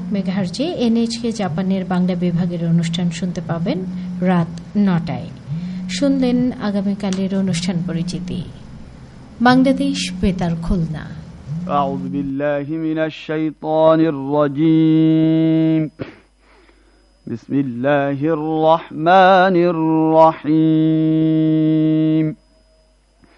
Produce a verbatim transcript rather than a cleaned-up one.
মেগাহার্জে NHK জাপানের বাংলা বিভাগের অনুষ্ঠান শুনতে পাবেন রাত নটায়। শুনলেন আগামীকালের অনুষ্ঠান পরিচিতি। বাংলাদেশ বেতার খুলনা। আউযু বিল্লাহি মিনাশ শাইতানির রাজীম। বিসমিল্লাহির রহমানির রহিম।